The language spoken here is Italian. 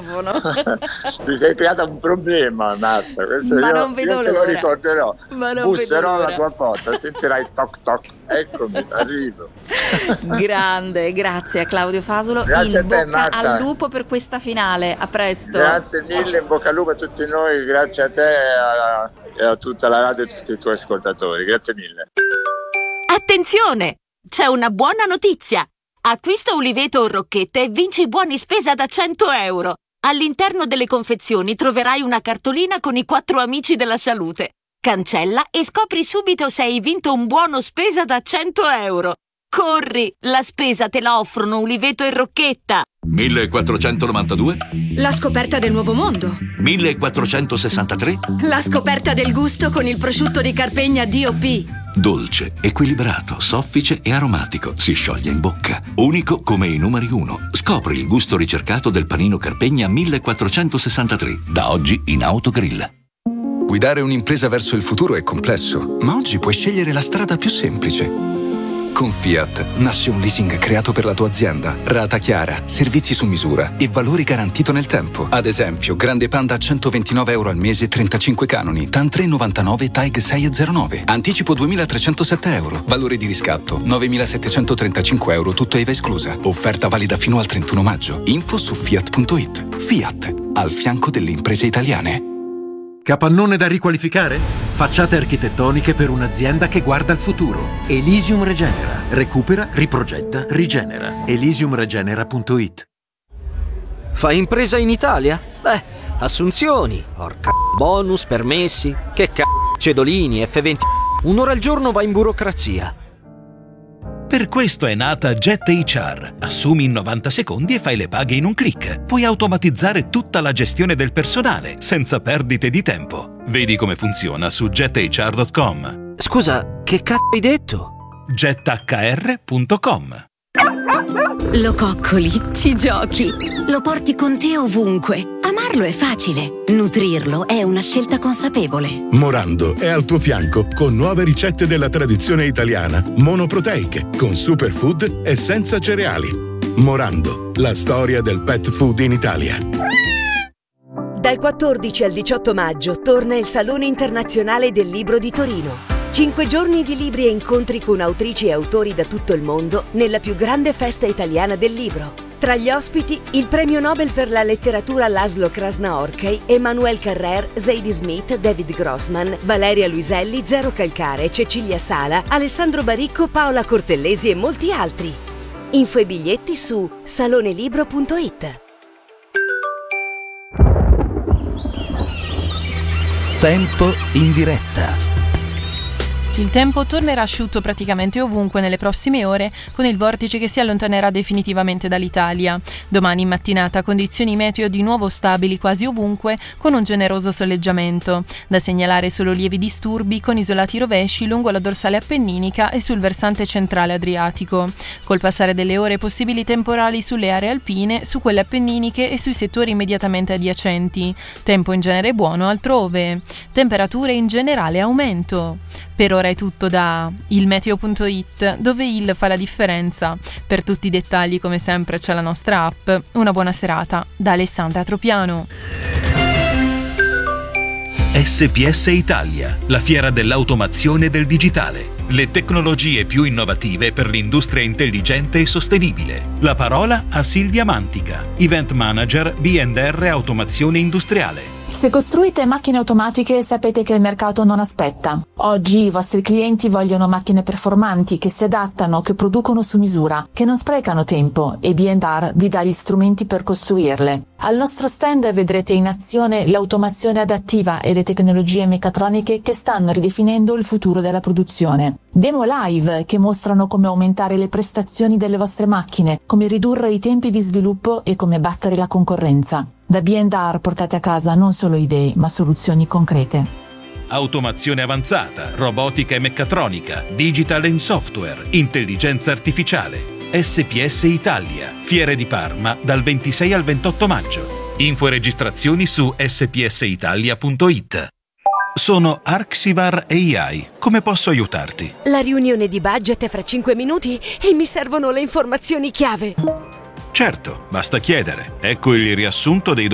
microfono. Ti sei creata un problema, Marta. Ma non vedo l'ora. Io te lo ricorderò. Ma non busserò vedo alla tua porta, sentirai toc toc. Eccomi, arrivo. Grande, grazie a Claudio Fasolo. Grazie in a te, bocca Marta. al lupo per questa finale. A presto. Grazie mille, in bocca al lupo a tutti noi, grazie a te e a tutta la radio e a tutti i tuoi ascoltatori. Grazie mille. Attenzione! C'è una buona notizia! Acquista Uliveto o Rocchette e vinci buoni spesa da 100 euro. All'interno delle confezioni troverai una cartolina con i 4 amici della salute. Cancella e scopri subito se hai vinto un buono spesa da 100 euro. Corri! La spesa te la offrono Uliveto e Rocchetta. 1492? La scoperta del nuovo mondo. 1463? La scoperta del gusto con il prosciutto di Carpegna DOP. Dolce, equilibrato, soffice e aromatico. Si scioglie in bocca. Unico come i numeri 1. Scopri il gusto ricercato del panino Carpegna 1463. Da oggi in Autogrill. Guidare un'impresa verso il futuro è complesso, ma oggi puoi scegliere la strada più semplice. Con Fiat nasce un leasing creato per la tua azienda. Rata chiara, servizi su misura e valori garantito nel tempo. Ad esempio, Grande Panda a 129 euro al mese, 35 canoni, TAN 399, TAG 609. Anticipo 2.307 euro. Valore di riscatto 9.735 euro, tutto IVA esclusa. Offerta valida fino al 31 maggio. Info su Fiat.it. Fiat, al fianco delle imprese italiane. Capannone da riqualificare? Facciate architettoniche per un'azienda che guarda al futuro. Elysium Regenera. Recupera, riprogetta, rigenera. ElysiumRegenera.it. Fai impresa in Italia? Beh, assunzioni, bonus, permessi, che cedolini, F20. Un'ora al giorno va in burocrazia. Per questo è nata Jet HR. Assumi in 90 secondi e fai le paghe in un click. Puoi automatizzare tutta la gestione del personale, senza perdite di tempo. Vedi come funziona su jethr.com. Scusa, che hai detto? jethr.com. Lo coccoli, ci giochi, lo porti con te ovunque. Amarlo è facile, nutrirlo è una scelta consapevole. Morando è al tuo fianco con nuove ricette della tradizione italiana, monoproteiche, con superfood e senza cereali. Morando, la storia del pet food in Italia. Dal 14 al 18 maggio torna il Salone Internazionale del Libro di Torino. 5 giorni di libri e incontri con autrici e autori da tutto il mondo nella più grande festa italiana del libro. Tra gli ospiti, il premio Nobel per la letteratura Laszlo Krasnaorkai, Emmanuel Carrère, Zadie Smith, David Grossman, Valeria Luiselli, Zero Calcare, Cecilia Sala, Alessandro Baricco, Paola Cortellesi e molti altri. Info e biglietti su salonelibro.it. Tempo in diretta. Il tempo tornerà asciutto praticamente ovunque nelle prossime ore, con il vortice che si allontanerà definitivamente dall'Italia. Domani in mattinata condizioni meteo di nuovo stabili quasi ovunque, con un generoso soleggiamento. Da segnalare solo lievi disturbi con isolati rovesci lungo la dorsale appenninica e sul versante centrale adriatico. Col passare delle ore possibili temporali sulle aree alpine, su quelle appenniniche e sui settori immediatamente adiacenti. Tempo in genere buono altrove. Temperature in generale aumento. Per ora è tutto da ilmeteo.it, dove il fa la differenza. Per tutti i dettagli, come sempre, c'è la nostra app. Una buona serata da Alessandra Tropiano. SPS Italia, la fiera dell'automazione e del digitale. Le tecnologie più innovative per l'industria intelligente e sostenibile. La parola a Silvia Mantica, Event Manager B&R Automazione Industriale. Se costruite macchine automatiche sapete che il mercato non aspetta. Oggi i vostri clienti vogliono macchine performanti che si adattano, che producono su misura, che non sprecano tempo e B&R vi dà gli strumenti per costruirle. Al nostro stand vedrete in azione l'automazione adattiva e le tecnologie meccatroniche che stanno ridefinendo il futuro della produzione. Demo live che mostrano come aumentare le prestazioni delle vostre macchine, come ridurre i tempi di sviluppo e come battere la concorrenza. Da B&R portate a casa non solo idee, ma soluzioni concrete. Automazione avanzata, robotica e meccatronica, digital and software, intelligenza artificiale. SPS Italia, Fiere di Parma dal 26 al 28 maggio. Info e registrazioni su spsitalia.it. Sono Arxivar AI. Come posso aiutarti? La riunione di budget è fra 5 minuti e mi servono le informazioni chiave. Certo, basta chiedere. Ecco il riassunto dei